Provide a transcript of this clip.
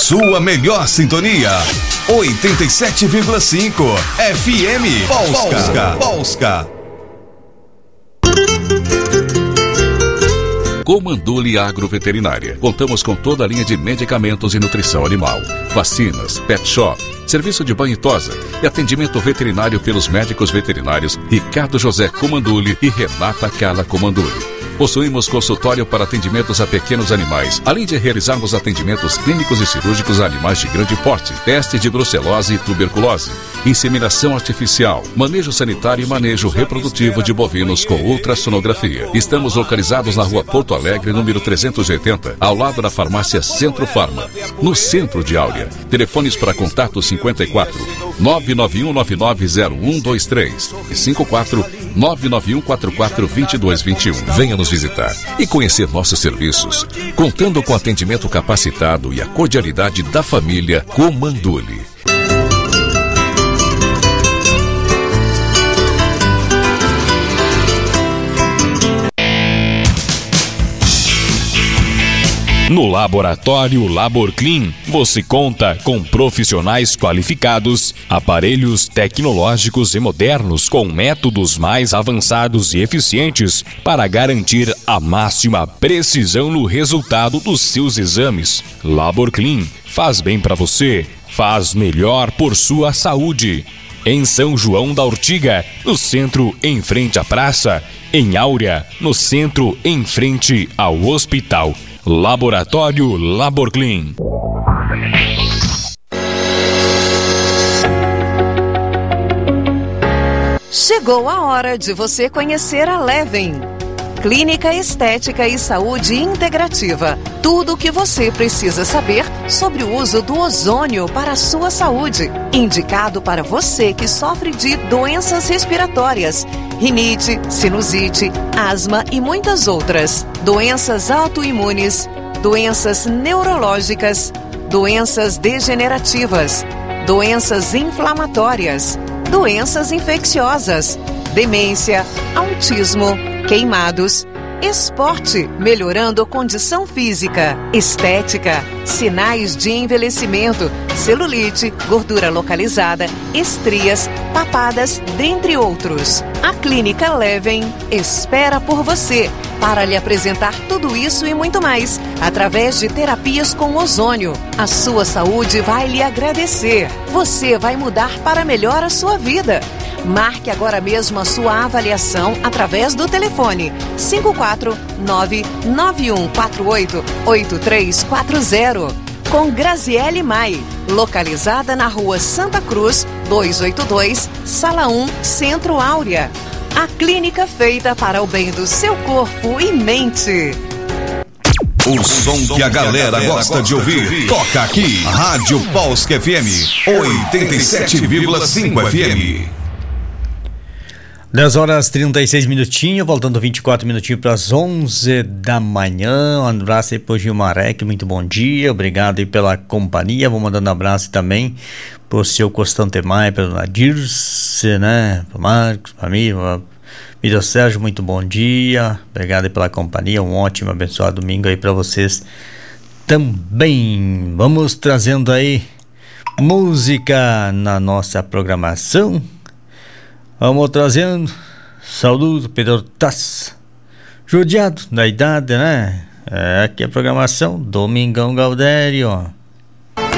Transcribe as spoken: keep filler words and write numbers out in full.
sua melhor sintonia. oitenta e sete vírgula cinco F M Polska. Polska. Comanduli Agroveterinária. Contamos com toda a linha de medicamentos e nutrição animal, vacinas, pet shop, serviço de banho e tosa e atendimento veterinário pelos médicos veterinários Ricardo José Comanduli e Renata Carla Comanduli. Possuímos consultório para atendimentos a pequenos animais, além de realizarmos atendimentos clínicos e cirúrgicos a animais de grande porte, teste de brucelose e tuberculose, inseminação artificial, manejo sanitário e manejo reprodutivo de bovinos com ultrassonografia. Estamos localizados na rua Porto Alegre, número trezentos e oitenta, ao lado da farmácia Centro Farma, no centro de Áurea. Telefones para contato cinquenta e quatro, nove nove um nove nove zero um dois três e cinquenta e quatro, nove nove um quatro quatro dois dois dois um. Venha nos visitar e conhecer nossos serviços, contando com atendimento capacitado e a cordialidade da família Comanduli. No Laboratório LaborClean, você conta com profissionais qualificados, aparelhos tecnológicos e modernos com métodos mais avançados e eficientes para garantir a máxima precisão no resultado dos seus exames. LaborClean faz bem para você, faz melhor por sua saúde. Em São João da Ortiga, no centro em frente à praça. Em Áurea, no centro em frente ao hospital. Laboratório LaborClean. Chegou a hora de você conhecer a Leven. Clínica Estética e Saúde Integrativa. Tudo o que você precisa saber sobre o uso do ozônio para a sua saúde. Indicado para você que sofre de doenças respiratórias, rinite, sinusite, asma e muitas outras. Doenças autoimunes, doenças neurológicas, doenças degenerativas, doenças inflamatórias, doenças infecciosas, demência, autismo, queimados, esporte, melhorando a condição física, estética, sinais de envelhecimento, celulite, gordura localizada, estrias, papadas, dentre outros. A Clínica Leven espera por você para lhe apresentar tudo isso e muito mais, através de terapias com ozônio. A sua saúde vai lhe agradecer. Você vai mudar para melhor a sua vida. Marque agora mesmo a sua avaliação através do telefone cinco quatro nove nove um quatro oito oito três quatro zero. Com Graziele Mai, localizada na rua Santa Cruz, duzentos e oitenta e dois, Sala um, Centro Áurea. A clínica feita para o bem do seu corpo e mente. O som que a galera gosta de ouvir, toca aqui. Rádio Polska F M, oitenta e sete vírgula cinco F M. dez horas e trinta e seis minutinhos, voltando vinte e quatro minutinhos para as onze da manhã. Um abraço aí pro Gilmarek, muito bom dia, obrigado aí pela companhia. Vou mandando um abraço também pro seu Constante Maia, pra dona Dirce, né, pro Marcos, pra mim, Miro Sérgio, muito bom dia, obrigado aí pela companhia. Um ótimo, abençoado domingo aí para vocês também. Vamos trazendo aí música na nossa programação. Vamos trazendo saudoso Pedro Tass, judiado da idade, né? É, aqui a programação Domingão Gaudério, ó.